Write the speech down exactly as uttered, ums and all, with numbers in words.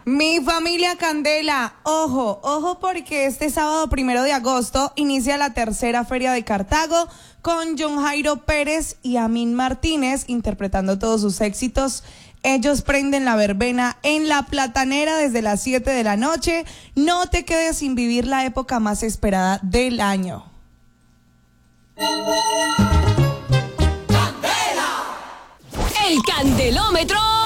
Mi familia Candela, ojo, ojo porque este sábado primero de agosto inicia la tercera Feria de Cartago con John Jairo Pérez y Amin Martínez interpretando todos sus éxitos. Ellos prenden la verbena en La Platanera desde las siete de la noche. No te quedes sin vivir la época más esperada del año. ¡Candela! El Candelómetro